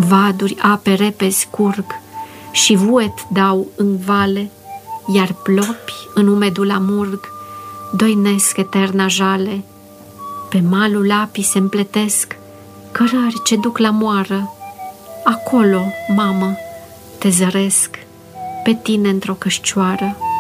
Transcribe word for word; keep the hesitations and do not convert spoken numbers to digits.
vaduri ape repezi curg și vuet dau în vale, iar plopi în umedul amurg doinesc eterna jale. Pe malul apii se împletesc cărări ce duc la moară. Acolo, mamă, te zăresc pe tine într-o cășcioară.